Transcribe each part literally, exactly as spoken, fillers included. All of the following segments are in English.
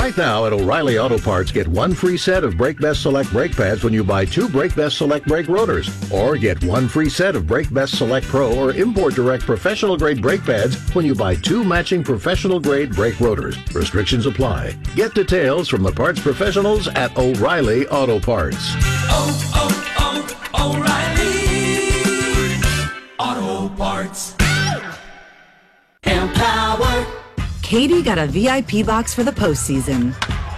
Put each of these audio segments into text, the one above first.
Right now at O'Reilly Auto Parts, get one free set of Brake Best Select brake pads when you buy two Brake Best Select brake rotors. Or get one free set of Brake Best Select Pro or Import Direct professional grade brake pads when you buy two matching professional grade brake rotors. Restrictions apply. Get details from the parts professionals at O'Reilly Auto Parts. Oh, oh, oh, O'Reilly Auto Parts. Empower. Katie got a V I P box for the postseason.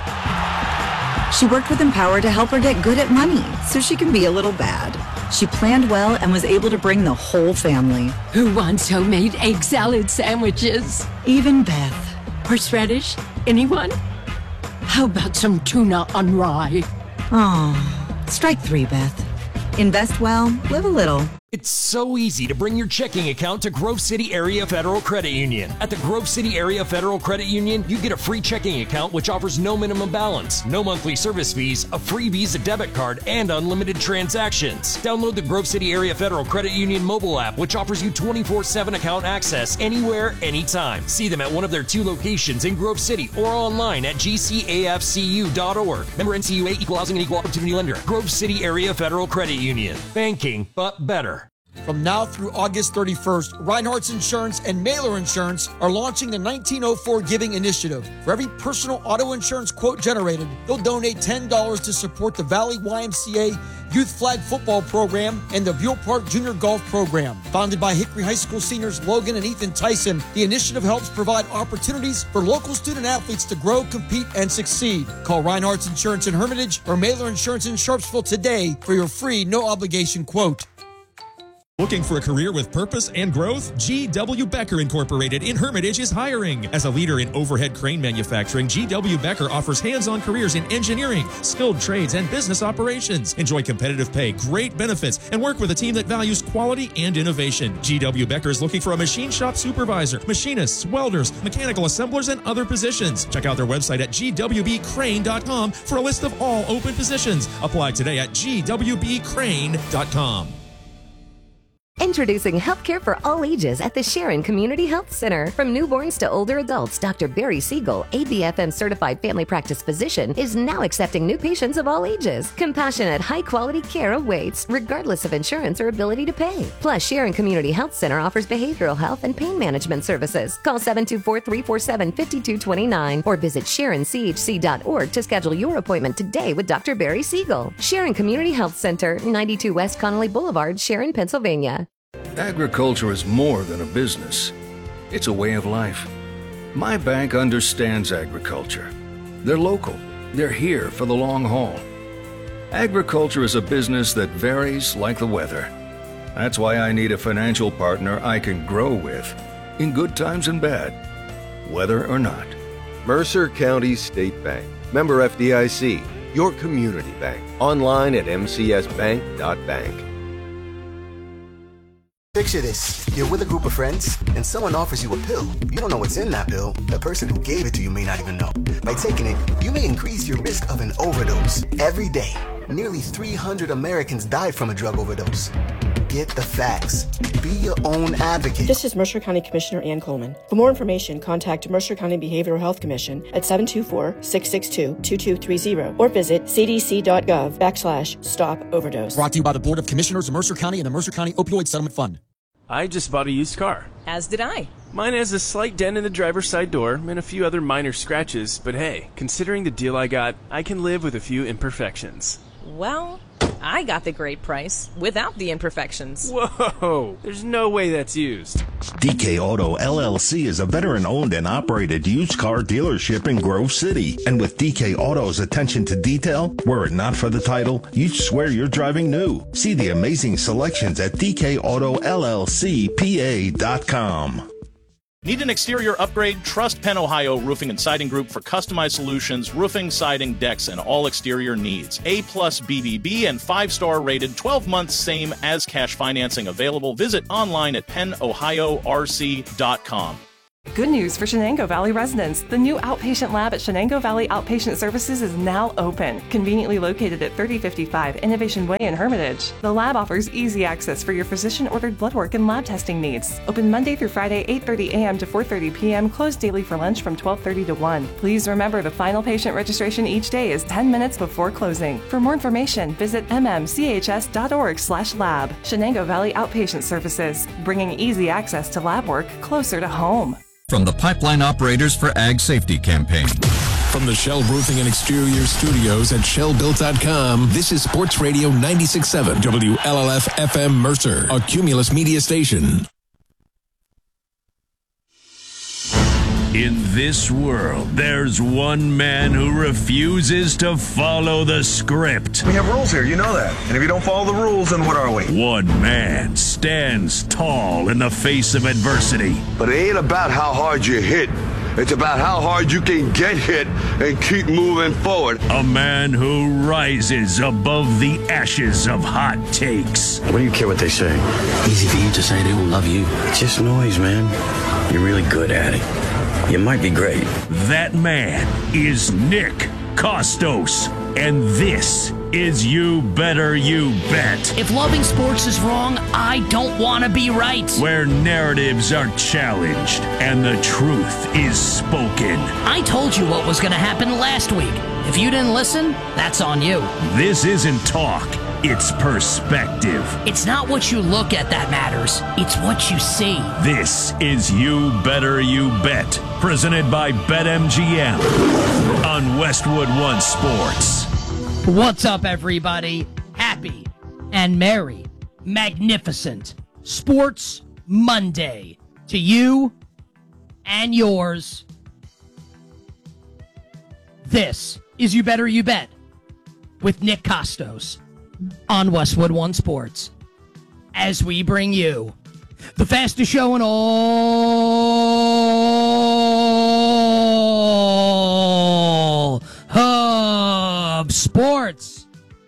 She worked with Empower to help her get good at money so she can be a little bad. She planned well and was able to bring the whole family. Who wants homemade egg salad sandwiches? Even Beth. Horseradish? Anyone? How about some tuna on rye? Oh, strike three, Beth. Invest well, live a little. It's so easy to bring your checking account to Grove City Area Federal Credit Union. At the Grove City Area Federal Credit Union, you get a free checking account which offers no minimum balance, no monthly service fees, a free Visa debit card, and unlimited transactions. Download the Grove City Area Federal Credit Union mobile app, which offers you twenty-four seven account access anywhere, anytime. See them at one of their two locations in Grove City or online at g c a f c u dot org. Member N C U A, Equal Housing and Equal Opportunity Lender. Grove City Area Federal Credit Union. Banking, but better. From now through August thirty-first, Reinhardt's Insurance and Mailer Insurance are launching the nineteen oh four Giving Initiative. For every personal auto insurance quote generated, they'll donate ten dollars to support the Valley Y M C A Youth Flag Football Program and the Buell Park Junior Golf Program. Founded by Hickory High School seniors Logan and Ethan Tyson, the initiative helps provide opportunities for local student athletes to grow, compete, and succeed. Call Reinhardt's Insurance in Hermitage or Mailer Insurance in Sharpsville today for your free, no-obligation quote. Looking for a career with purpose and growth? G W. Becker Incorporated in Hermitage is hiring. As a leader in overhead crane manufacturing, G W. Becker offers hands-on careers in engineering, skilled trades, and business operations. Enjoy competitive pay, great benefits, and work with a team that values quality and innovation. G W. Becker is looking for a machine shop supervisor, machinists, welders, mechanical assemblers, and other positions. Check out their website at g w b crane dot com for a list of all open positions. Apply today at g w b crane dot com. Introducing healthcare for all ages at the Sharon Community Health Center. From newborns to older adults, Doctor Barry Siegel, A B F M certified family practice physician, is now accepting new patients of all ages. Compassionate, high-quality care awaits, regardless of insurance or ability to pay. Plus, Sharon Community Health Center offers behavioral health and pain management services. Call seven two four, three four seven, five two two nine or visit sharon c h c dot org to schedule your appointment today with Doctor Barry Siegel. Sharon Community Health Center, ninety-two West Connolly Boulevard, Sharon, Pennsylvania. Agriculture is more than a business. It's a way of life. My bank understands agriculture. They're local. They're here for the long haul. Agriculture is a business that varies like the weather. That's why I need a financial partner I can grow with, in good times and bad, weather or not. Mercer County State Bank. Member F D I C. Your community bank. Online at m c s bank dot bank. Picture this. You're with a group of friends, and someone offers you a pill. You don't know what's in that pill. The person who gave it to you may not even know. By taking it, you may increase your risk of an overdose. Every day, nearly three hundred Americans die from a drug overdose. Get the facts. Be your own advocate. This is Mercer County Commissioner Ann Coleman. For more information, contact Mercer County Behavioral Health Commission at seven two four, six six two, two two three zero or visit c d c dot gov backslash stop overdose. Brought to you by the Board of Commissioners of Mercer County and the Mercer County Opioid Settlement Fund. I just bought a used car. As did I. Mine has a slight dent in the driver's side door and a few other minor scratches, but hey, considering the deal I got, I can live with a few imperfections. Well, I got the great price without the imperfections. Whoa, there's no way that's used. D K Auto L L C is a veteran-owned and operated used car dealership in Grove City. And with D K Auto's attention to detail, were it not for the title, you'd swear you're driving new. See the amazing selections at d k auto l l c p a dot com. Need an exterior upgrade? Trust Penn Ohio Roofing and Siding Group for customized solutions, roofing, siding, decks, and all exterior needs. A plus B B B and five-star rated, twelve months same as cash financing available. Visit online at penn ohio r c dot com. Good news for Shenango Valley residents. The new outpatient lab at Shenango Valley Outpatient Services is now open, conveniently located at thirty fifty-five Innovation Way in Hermitage. The lab offers easy access for your physician-ordered blood work and lab testing needs. Open Monday through Friday, eight thirty a.m. to four thirty p.m., closed daily for lunch from twelve thirty to one. Please remember the final patient registration each day is ten minutes before closing. For more information, visit m m c h s dot org slash lab. Shenango Valley Outpatient Services, bringing easy access to lab work closer to home. From the Pipeline Operators for Ag Safety campaign. From the Shell Roofing and Exterior Studios at shell built dot com, this is Sports Radio ninety-six point seven W L L F F M Mercer, a Cumulus media station. In this world, there's one man who refuses to follow the script. We have rules here, you know that. And if you don't follow the rules, then what are we? One man stands tall in the face of adversity. But it ain't about how hard you hit. It's about how hard you can get hit and keep moving forward. A man who rises above the ashes of hot takes. What do you care what they say? Easy for you to say they will love you. It's just noise, man. You're really good at it. You might be great. That man is Nick Kostos. And this is You Better You Bet. If loving sports is wrong, I don't want to be right. Where narratives are challenged and the truth is spoken. I told you what was going to happen last week. If you didn't listen, that's on you. This isn't talk. It's perspective. It's not what you look at that matters. It's what you see. This is You Better You Bet, presented by BetMGM on Westwood One Sports. What's up, everybody? Happy and merry, magnificent Sports Monday to you and yours. This is You Better You Bet with Nick Kostos on Westwood One Sports, as we bring you the fastest show in all of sports.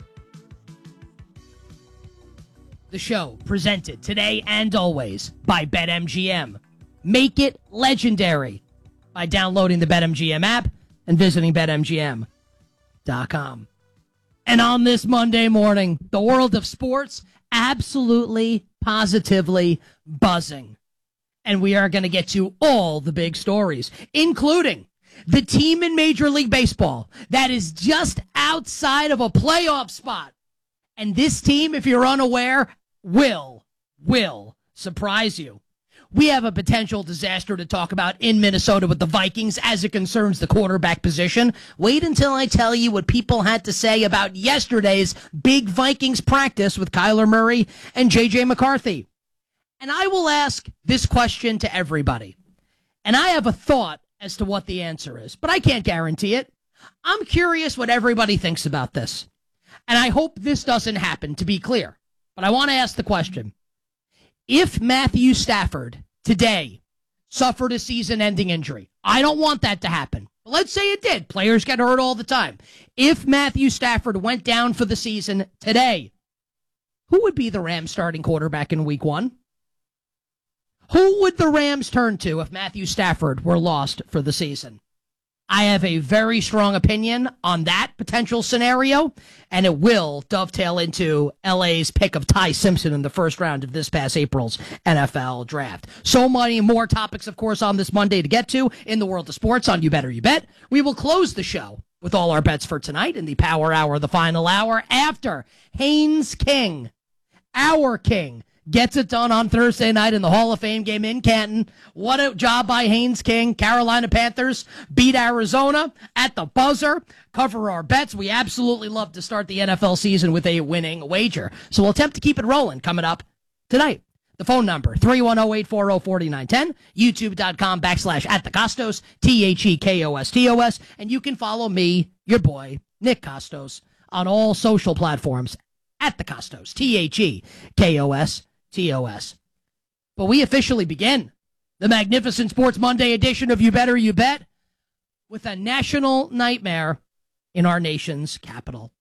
The show presented today and always by BetMGM. Make it legendary by downloading the BetMGM app and visiting bet M G M dot com. And on this Monday morning, the world of sports absolutely, positively buzzing. And we are going to get to all the big stories, including the team in Major League Baseball that is just outside of a playoff spot. And this team, if you're unaware, will, will surprise you. We have a potential disaster to talk about in Minnesota with the Vikings as it concerns the quarterback position. Wait until I tell you what people had to say about yesterday's big Vikings practice with Kyler Murray and J J McCarthy. And I will ask this question to everybody. And I have a thought as to what the answer is, but I can't guarantee it. I'm curious what everybody thinks about this. And I hope this doesn't happen, to be clear. But I want to ask the question. If Matthew Stafford today suffered a season-ending injury, I don't want that to happen. But let's say it did. Players get hurt all the time. If Matthew Stafford went down for the season today, who would be the Rams starting quarterback in week one? Who would the Rams turn to if Matthew Stafford were lost for the season? I have a very strong opinion on that potential scenario, and it will dovetail into L A's pick of Ty Simpson in the first round of this past April's N F L draft. So many more topics, of course, on this Monday to get to in the world of sports on You Better You Bet. We will close the show with all our bets for tonight in the Power Hour, the final hour, after Haynes King, our king, gets it done on Thursday night in the Hall of Fame game in Canton. What a job by Haynes King. Carolina Panthers beat Arizona at the buzzer. Cover our bets. We absolutely love to start the N F L season with a winning wager. So we'll attempt to keep it rolling coming up tonight. The phone number, three one zero, eight four zero, four nine one zero, youtube.com backslash at the Kostos, T H E K O S T O S. And you can follow me, your boy, Nick Kostos, on all social platforms at the Kostos, T H E K O S T O S. But we officially begin the magnificent Sports Monday edition of You Better You Bet with a national nightmare in our nation's capital.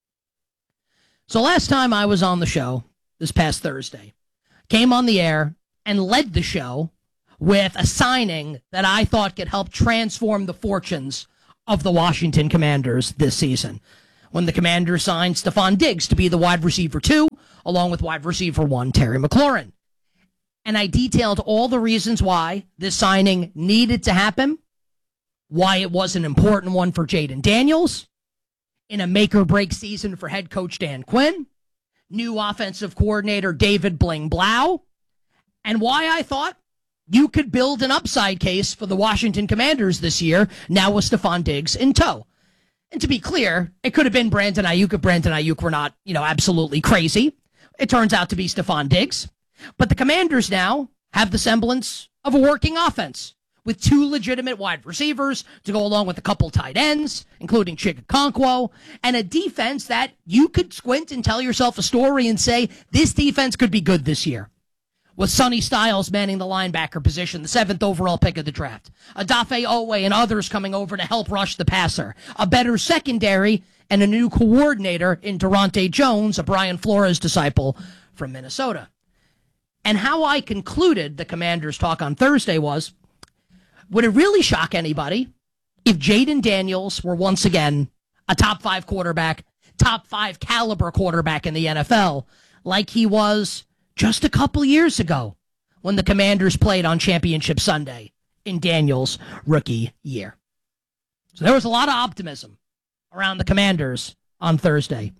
So last time I was on the show, this past Thursday, came on the air and led the show with a signing that I thought could help transform the fortunes of the Washington Commanders this season, when the Commanders signed Stephon Diggs to be the wide receiver two, along with wide receiver one, Terry McLaurin. And I detailed all the reasons why this signing needed to happen, why it was an important one for Jayden Daniels, in a make-or-break season for head coach Dan Quinn, new offensive coordinator David Bling Blau, and why I thought you could build an upside case for the Washington Commanders this year, now with Stephon Diggs in tow. And to be clear, it could have been Brandon Ayuk if Brandon Ayuk were not, you know, absolutely crazy. It turns out to be Stephon Diggs. But the Commanders now have the semblance of a working offense with two legitimate wide receivers to go along with a couple tight ends, including Chikakonkwo, and a defense that you could squint and tell yourself a story and say, this defense could be good this year. With Sonny Styles manning the linebacker position, the seventh overall pick of the draft, Odafe Owe and others coming over to help rush the passer, a better secondary, and a new coordinator in Durante Jones, a Brian Flores disciple from Minnesota. And how I concluded the Commanders' talk on Thursday was, would it really shock anybody if Jayden Daniels were once again a top five quarterback, top five caliber quarterback in the N F L, like he was just a couple years ago when the Commanders played on Championship Sunday in Daniels' rookie year? So there was a lot of optimism around the Commanders on Thursday.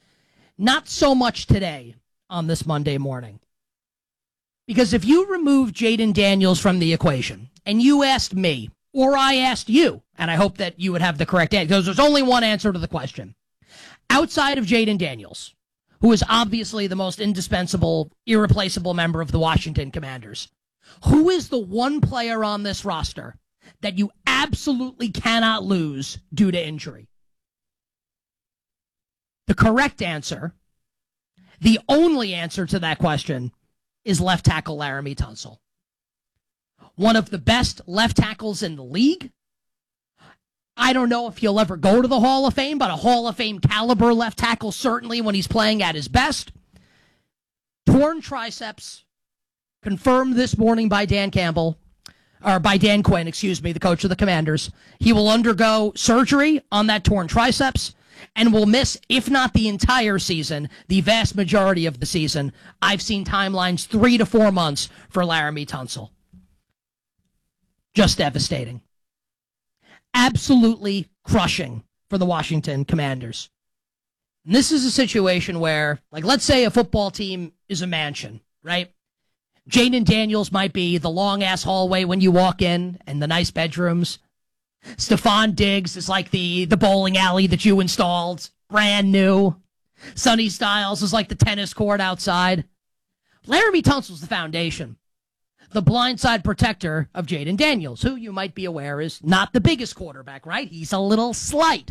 Not so much today on this Monday morning. Because if you remove Jayden Daniels from the equation, and you asked me, or I asked you, and I hope that you would have the correct answer, because there's only one answer to the question. Outside of Jayden Daniels, who is obviously the most indispensable, irreplaceable member of the Washington Commanders, who is the one player on this roster that you absolutely cannot lose due to injury? The correct answer, the only answer to that question, is left tackle Laramie Tunsil. One of the best left tackles in the league. I don't know if he'll ever go to the Hall of Fame, but a Hall of Fame caliber left tackle certainly when he's playing at his best. Torn triceps, confirmed this morning by Dan Campbell, or by Dan Quinn, excuse me, the coach of the Commanders. He will undergo surgery on that torn triceps and will miss, if not the entire season, the vast majority of the season. I've seen timelines three to four months for Laramie Tunsil. Just devastating. Absolutely crushing for the Washington Commanders. And this is a situation where, like, let's say a football team is a mansion, right? Jayden Daniels might be the long-ass hallway when you walk in and the nice bedrooms. Stephon Diggs is like the, the bowling alley that you installed, brand new. Sonny Styles is like the tennis court outside. Laramie Tunsil's the foundation. The blindside protector of Jayden Daniels, who you might be aware is not the biggest quarterback, right? He's a little slight.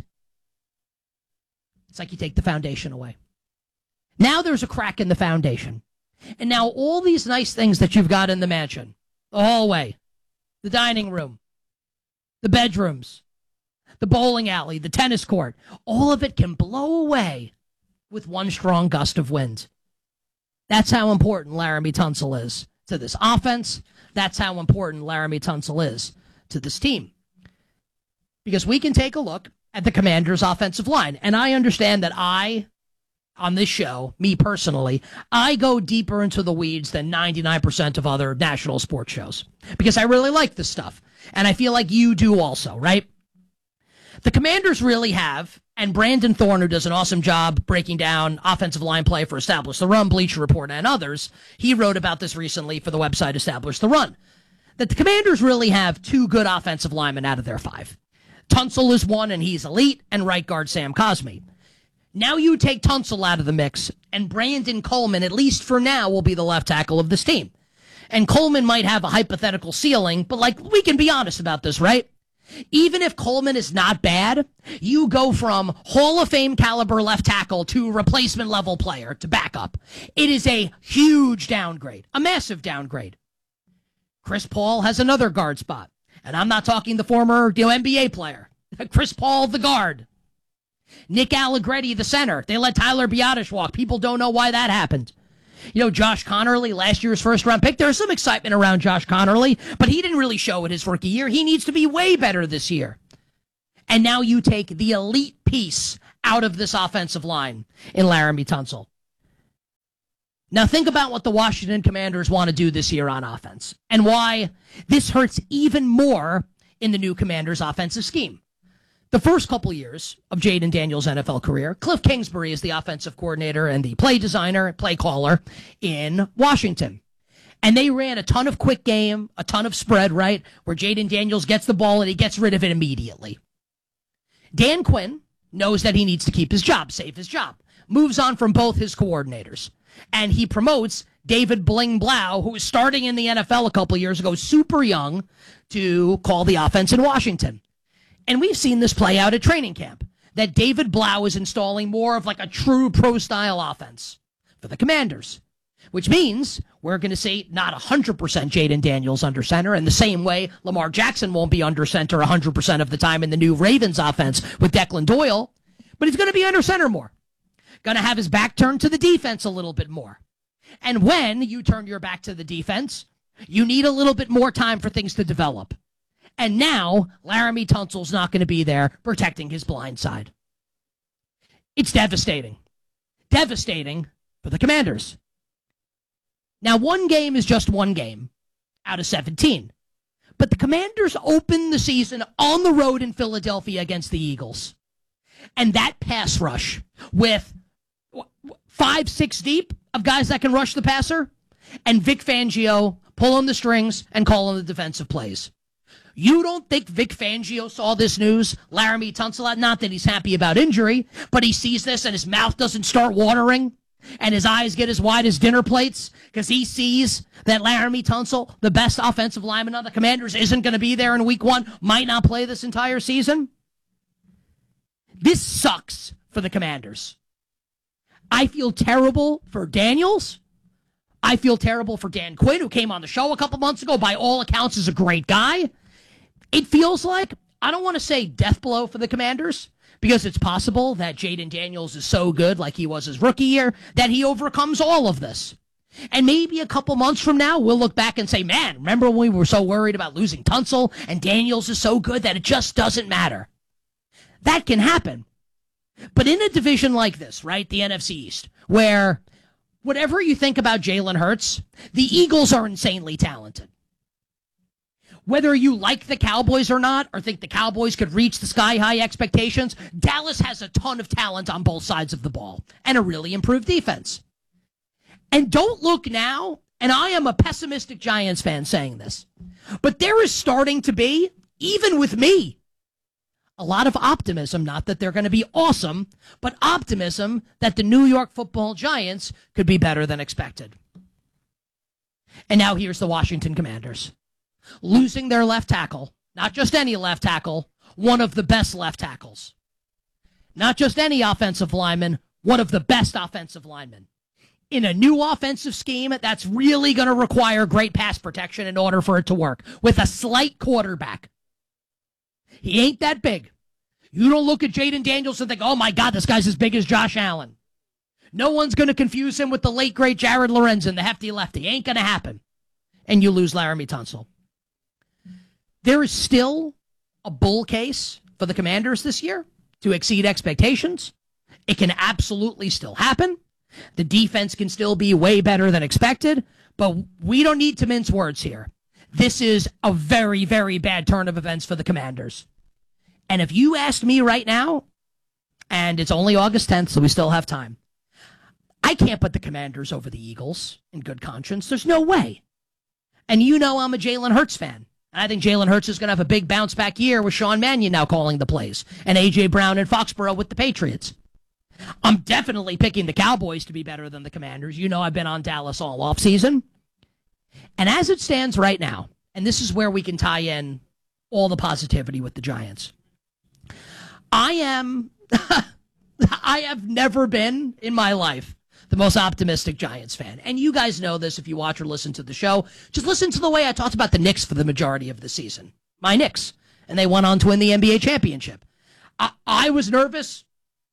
It's like you take the foundation away. Now there's a crack in the foundation. And now all these nice things that you've got in the mansion, the hallway, the dining room, the bedrooms, the bowling alley, the tennis court, all of it can blow away with one strong gust of wind. That's how important Laramie Tunsil is to this offense. That's how important Laramie Tunsil is to this team. Because we can take a look at the Commanders' offensive line. And I understand that I, on this show, me personally, I go deeper into the weeds than ninety-nine percent of other national sports shows. Because I really like this stuff. And I feel like you do also, right? The Commanders really have, and Brandon Thorne, who does an awesome job breaking down offensive line play for Establish the Run, Bleacher Report, and others, he wrote about this recently for the website Establish the Run, that the Commanders really have two good offensive linemen out of their five. Tunsil is one, and he's elite, and right guard Sam Cosmi. Now you take Tunsil out of the mix, and Brandon Coleman, at least for now, will be the left tackle of this team. And Coleman might have a hypothetical ceiling, but, like, we can be honest about this, right? Even if Coleman is not bad, you go from Hall of Fame caliber left tackle to replacement level player to backup. It is a huge downgrade, a massive downgrade. Chris Paul has another guard spot. And I'm not talking the former you know, N B A player. Chris Paul, the guard. Nick Allegretti, the center. They let Tyler Biadasz walk. People don't know why that happened. You know, Josh Connerly, last year's first-round pick, there's some excitement around Josh Connerly, but he didn't really show it his rookie year. He needs to be way better this year. And now you take the elite piece out of this offensive line in Laramie Tunsil. Now think about what the Washington Commanders want to do this year on offense and why this hurts even more in the new Commanders offensive scheme. The first couple years of Jaden Daniels' N F L career, Cliff Kingsbury is the offensive coordinator and the play designer, play caller in Washington. And they ran a ton of quick game, a ton of spread, right, where Jaden Daniels gets the ball and he gets rid of it immediately. Dan Quinn knows that he needs to keep his job, save his job, moves on from both his coordinators. And he promotes David Bling Blau, who was starting in the N F L a couple years ago, super young, to call the offense in Washington. And we've seen this play out at training camp, that David Blau is installing more of like a true pro-style offense for the Commanders, which means we're going to see not one hundred percent Jaden Daniels under center in the same way Lamar Jackson won't be under center one hundred percent of the time in the new Ravens offense with Declan Doyle, but he's going to be under center more. Going to have his back turned to the defense a little bit more. And when you turn your back to the defense, you need a little bit more time for things to develop. And now, Laramie Tunsil's not going to be there protecting his blind side. It's devastating. Devastating for the Commanders. Now, one game is just one game out of seventeen. But the Commanders opened the season on the road in Philadelphia against the Eagles. And that pass rush with five, six deep of guys that can rush the passer, and Vic Fangio pulling the strings and calling the defensive plays. You don't think Vic Fangio saw this news? Laramie Tunsil, not that he's happy about injury, but he sees this and his mouth doesn't start watering and his eyes get as wide as dinner plates because he sees that Laramie Tunsil, the best offensive lineman on the Commanders, isn't going to be there in week one, might not play this entire season. This sucks for the Commanders. I feel terrible for Daniels. I feel terrible for Dan Quinn, who came on the show a couple months ago. By all accounts, is a great guy. It feels like, I don't want to say death blow for the Commanders, because it's possible that Jaden Daniels is so good, like he was his rookie year, that he overcomes all of this. And maybe a couple months from now, we'll look back and say, man, remember when we were so worried about losing Tunsil, and Daniels is so good that it just doesn't matter. That can happen. But in a division like this, right, the N F C East, where whatever you think about Jalen Hurts, the Eagles are insanely talented. Whether you like the Cowboys or not, or think the Cowboys could reach the sky-high expectations, Dallas has a ton of talent on both sides of the ball and a really improved defense. And don't look now, and I am a pessimistic Giants fan saying this, but there is starting to be, even with me, a lot of optimism, not that they're going to be awesome, but optimism that the New York Football Giants could be better than expected. And now here's the Washington Commanders. Losing their left tackle, not just any left tackle, one of the best left tackles. Not just any offensive lineman, one of the best offensive linemen. In a new offensive scheme, that's really going to require great pass protection in order for it to work, with a slight quarterback. He ain't that big. You don't look at Jaden Daniels and think, oh my God, this guy's as big as Josh Allen. No one's going to confuse him with the late, great Jared Lorenzen, the hefty lefty. Ain't going to happen. And you lose Laramie Tunsil. There is still a bull case for the Commanders this year to exceed expectations. It can absolutely still happen. The defense can still be way better than expected, but we don't need to mince words here. This is a very, very bad turn of events for the Commanders. And if you asked me right now, and it's only August tenth, so we still have time, I can't put the Commanders over the Eagles in good conscience. There's no way. And you know I'm a Jalen Hurts fan. I think Jalen Hurts is going to have a big bounce-back year with Sean Mannion now calling the plays and A J. Brown in Foxborough with the Patriots. I'm definitely picking the Cowboys to be better than the Commanders. You know I've been on Dallas all offseason. And as it stands right now, and this is where we can tie in all the positivity with the Giants, I am, I have never been in my life the most optimistic Giants fan. And you guys know this if you watch or listen to the show. Just listen to the way I talked about the Knicks for the majority of the season. My Knicks. And they went on to win the N B A championship. I, I was nervous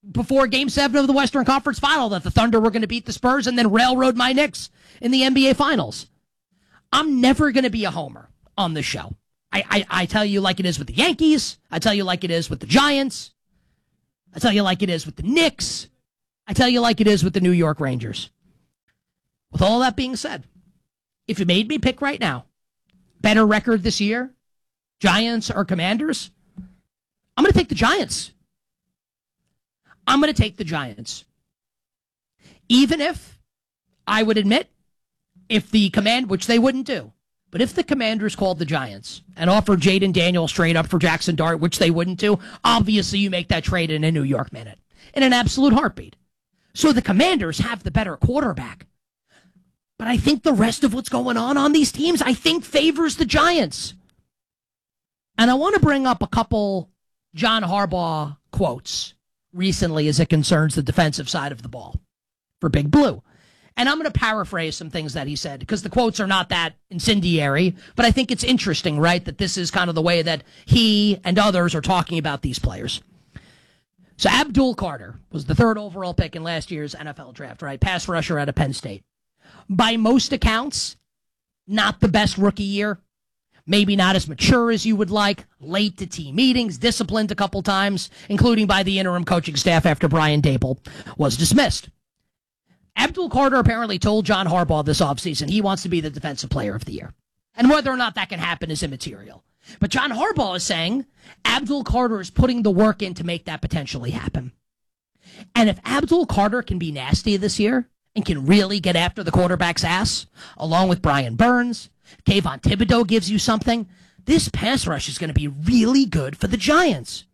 before Game seven of the Western Conference Final that the Thunder were going to beat the Spurs and then railroad my Knicks in the N B A Finals. I'm never going to be a homer on this show. I, I, I tell you like it is with the Yankees. I tell you like it is with the Giants. I tell you like it is with the Knicks. I tell you like it is with the New York Rangers. With all that being said, if you made me pick right now, better record this year, Giants or Commanders, I'm going to take the Giants. I'm going to take the Giants. Even if I would admit, if the command, which they wouldn't do, but if the Commanders called the Giants and offered Jaden Daniels straight up for Jackson Dart, which they wouldn't do, obviously you make that trade in a New York minute, in an absolute heartbeat. So the Commanders have the better quarterback. But I think the rest of what's going on on these teams, I think favors the Giants. And I want to bring up a couple John Harbaugh quotes recently as it concerns the defensive side of the ball for Big Blue. And I'm going to paraphrase some things that he said because the quotes are not that incendiary, but I think it's interesting, right, that this is kind of the way that he and others are talking about these players. So Abdul Carter was the third overall pick in last year's N F L draft, right? Pass rusher out of Penn State. By most accounts, not the best rookie year. Maybe not as mature as you would like. Late to team meetings, disciplined a couple times, including by the interim coaching staff after Brian Dable was dismissed. Abdul Carter apparently told John Harbaugh this offseason he wants to be the defensive player of the year. And whether or not that can happen is immaterial. But John Harbaugh is saying Abdul Carter is putting the work in to make that potentially happen. And if Abdul Carter can be nasty this year and can really get after the quarterback's ass, along with Brian Burns, Kayvon Thibodeau gives you something, this pass rush is going to be really good for the Giants.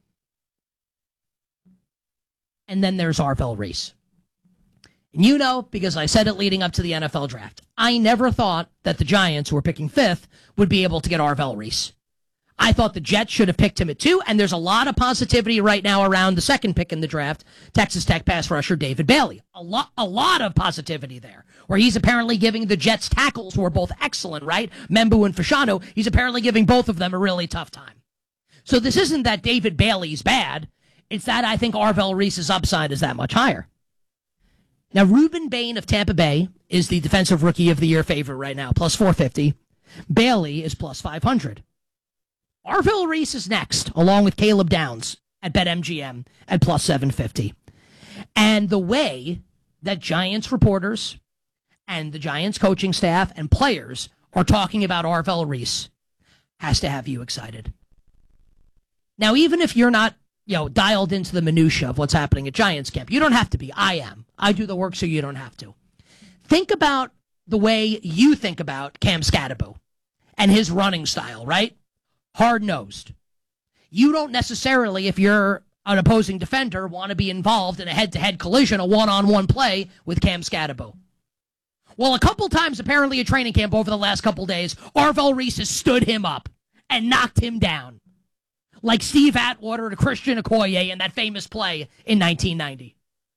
And then there's Arvell Reese. And you know, because I said it leading up to the N F L draft, I never thought that the Giants, who were picking fifth, would be able to get Arvell Reese. I thought the Jets should have picked him at two, and there's a lot of positivity right now around the second pick in the draft, Texas Tech pass rusher David Bailey. A lot, a lot of positivity there, where he's apparently giving the Jets tackles, who are both excellent, right? Membu and Fashanu, he's apparently giving both of them a really tough time. So this isn't that David Bailey's bad. It's that I think Arvell Reese's upside is that much higher. Now, Ruben Bain of Tampa Bay is the Defensive Rookie of the Year favorite right now, plus four fifty. Bailey is plus five hundred. Arvell Reese is next, along with Caleb Downs at BetMGM at plus seven fifty. And the way that Giants reporters and the Giants coaching staff and players are talking about Arvell Reese has to have you excited. Now, even if you're not, you know, dialed into the minutia of what's happening at Giants camp, you don't have to be. I am. I do the work so you don't have to. Think about the way you think about Cam Skattebo and his running style, right? Hard-nosed. You don't necessarily, if you're an opposing defender, want to be involved in a head-to-head collision, a one-on-one play with Cam Skattebo. Well, a couple times, apparently, at training camp over the last couple days, Arvell Reese has stood him up and knocked him down, like Steve Atwater to Christian Okoye in that famous play in nineteen ninety.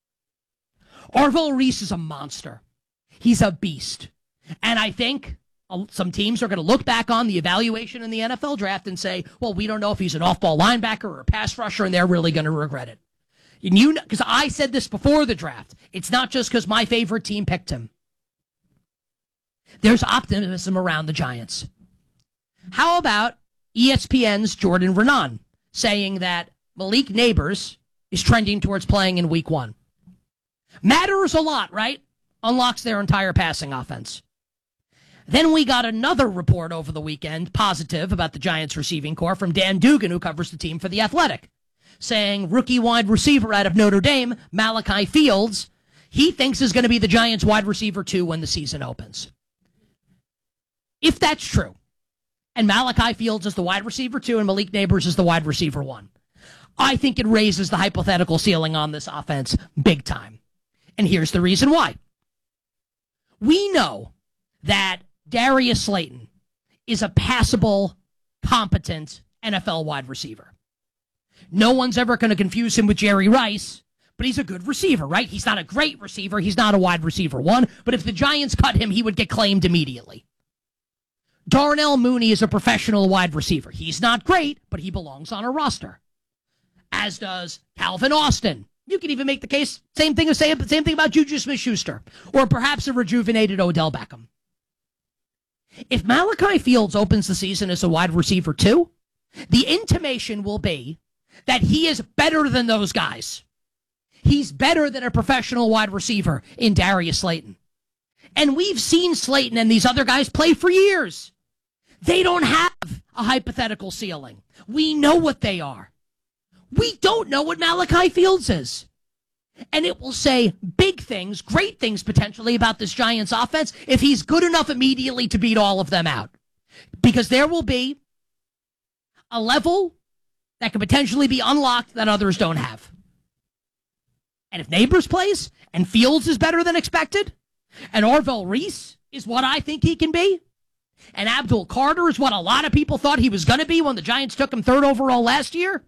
Arvell Reese is a monster. He's a beast. And I think some teams are going to look back on the evaluation in the N F L draft and say, well, we don't know if he's an off-ball linebacker or a pass rusher, and they're really going to regret it. And you, because I said this before the draft, it's not just because my favorite team picked him. There's optimism around the Giants. How about E S P N's Jordan Renan saying that Malik Nabers is trending towards playing in week one? Matters a lot, right? Unlocks their entire passing offense. Then we got another report over the weekend, positive, about the Giants receiving corps from Dan Dugan, who covers the team for The Athletic, saying rookie wide receiver out of Notre Dame, Malachi Fields, he thinks is going to be the Giants wide receiver two when the season opens. If that's true, and Malachi Fields is the wide receiver two and Malik Nabers is the wide receiver one, I think it raises the hypothetical ceiling on this offense big time. And here's the reason why. We know that Darius Slayton is a passable, competent N F L wide receiver. No one's ever going to confuse him with Jerry Rice, but he's a good receiver, right? He's not a great receiver. He's not a wide receiver one, but if the Giants cut him, he would get claimed immediately. Darnell Mooney is a professional wide receiver. He's not great, but he belongs on a roster. As does Calvin Austin, You can even make the case, same thing, same thing about Juju Smith-Schuster, or perhaps a rejuvenated Odell Beckham. If Malachi Fields opens the season as a wide receiver too, the intimation will be that he is better than those guys. He's better than a professional wide receiver in Darius Slayton. And we've seen Slayton and these other guys play for years. They don't have a hypothetical ceiling. We know what they are. We don't know what Malachi Fields is. And it will say big things, great things potentially about this Giants offense if he's good enough immediately to beat all of them out. Because there will be a level that could potentially be unlocked that others don't have. And if Neighbors plays and Fields is better than expected, and Orville Reese is what I think he can be, and Abdul Carter is what a lot of people thought he was going to be when the Giants took him third overall last year,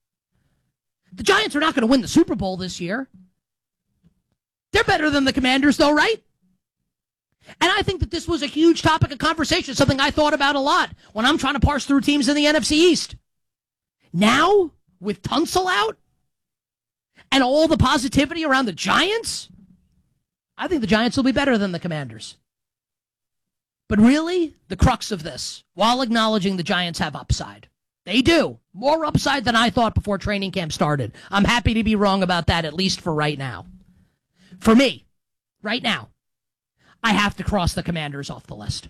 the Giants are not going to win the Super Bowl this year. They're better than the Commanders, though, right? And I think that this was a huge topic of conversation, something I thought about a lot when I'm trying to parse through teams in the N F C East. Now, with Tunsil out and all the positivity around the Giants, I think the Giants will be better than the Commanders. But really, the crux of this, while acknowledging the Giants have upside, they do. More upside than I thought before training camp started. I'm happy to be wrong about that, at least for right now. For me, right now, I have to cross the Commanders off the list.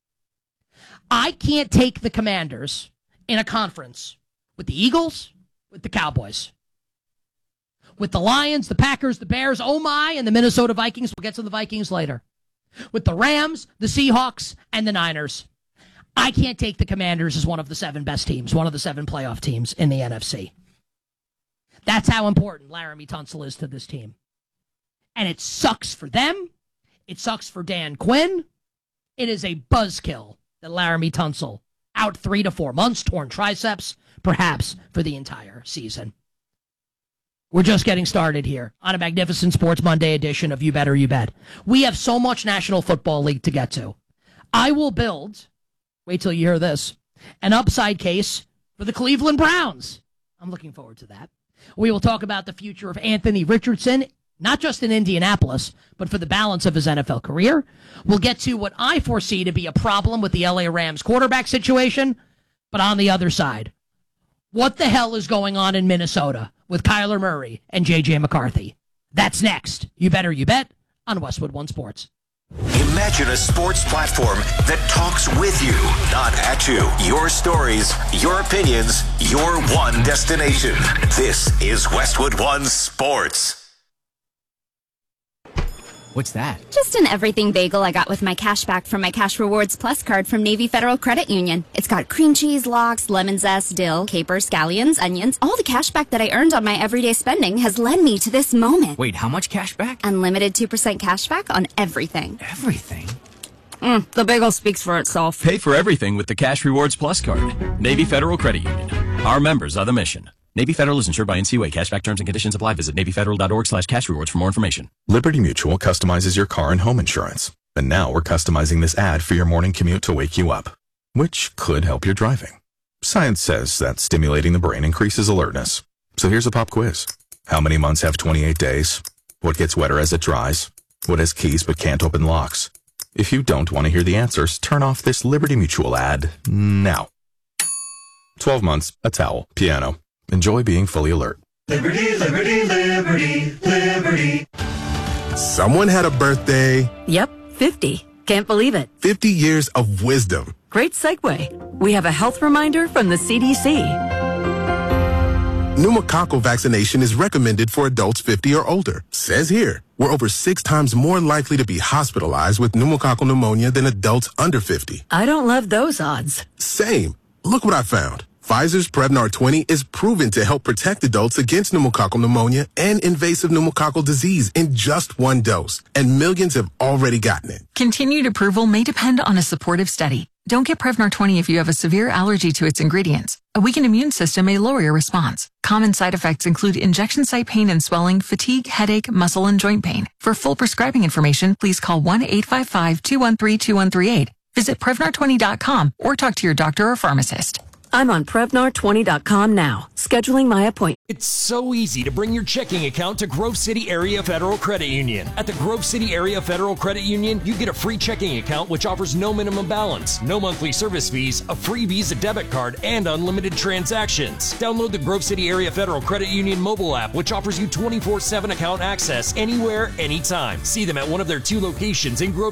I can't take the Commanders in a conference with the Eagles, with the Cowboys, with the Lions, the Packers, the Bears, oh my, and the Minnesota Vikings. We'll get to the Vikings later. With the Rams, the Seahawks, and the Niners. I can't take the Commanders as one of the seven best teams, one of the seven playoff teams in the N F C. That's how important Laramie Tunsil is to this team. And it sucks for them. It sucks for Dan Quinn. It is a buzzkill that Laramie Tunsil out three to four months, torn triceps, perhaps for the entire season. We're just getting started here on a magnificent Sports Monday edition of You Better You Bet. We have so much National Football League to get to. I will build, wait till you hear this, an upside case for the Cleveland Browns. I'm looking forward to that. We will talk about the future of Anthony Richardson, not just in Indianapolis, but for the balance of his N F L career. We'll get to what I foresee to be a problem with the L A Rams quarterback situation, but on the other side, what the hell is going on in Minnesota with Kyler Murray and J J McCarthy? That's next. You Better You Bet on Westwood One Sports. Imagine a sports platform that talks with you, not at you. Your stories, your opinions, your one destination. This is Westwood One Sports. What's that? Just an everything bagel I got with my cash back from my Cash Rewards Plus card from Navy Federal Credit Union. It's got cream cheese, lox, lemon zest, dill, capers, scallions, onions. All the cash back that I earned on my everyday spending has led me to this moment. Wait, how much cash back? Unlimited two percent cash back on everything. Everything? Mm, the bagel speaks for itself. Pay for everything with the Cash Rewards Plus card. Navy Federal Credit Union. Our members are the mission. Navy Federal is insured by N C U A. Cashback terms and conditions apply. Visit Navy Federal dot org slash cash rewards for more information. Liberty Mutual customizes your car and home insurance. And now we're customizing this ad for your morning commute to wake you up, which could help your driving. Science says that stimulating the brain increases alertness. So here's a pop quiz. How many months have twenty-eight days? What gets wetter as it dries? What has keys but can't open locks? If you don't want to hear the answers, turn off this Liberty Mutual ad now. twelve months, a towel, piano. Enjoy being fully alert. Liberty, liberty, liberty, liberty. Someone had a birthday. Yep, fifty. Can't believe it. fifty years of wisdom. Great segue. We have a health reminder from the C D C. Pneumococcal vaccination is recommended for adults fifty or older. Says here, we're over six times more likely to be hospitalized with pneumococcal pneumonia than adults under fifty. I don't love those odds. Same. Look what I found. Pfizer's Prevnar twenty is proven to help protect adults against pneumococcal pneumonia and invasive pneumococcal disease in just one dose, and millions have already gotten it. Continued approval may depend on a supportive study. Don't get Prevnar twenty if you have a severe allergy to its ingredients. A weakened immune system may lower your response. Common side effects include injection site pain and swelling, fatigue, headache, muscle, and joint pain. For full prescribing information, please call one eight five five, two one three, two one three eight. Visit Prevnar twenty dot com or talk to your doctor or pharmacist. I'm on Prevnar twenty dot com now, scheduling my appointment. It's so easy to bring your checking account to Grove City Area Federal Credit Union. At the Grove City Area Federal Credit Union, you get a free checking account which offers no minimum balance, no monthly service fees, a free Visa debit card, and unlimited transactions. Download the Grove City Area Federal Credit Union mobile app, which offers you twenty-four seven account access anywhere, anytime. See them at one of their two locations in Grove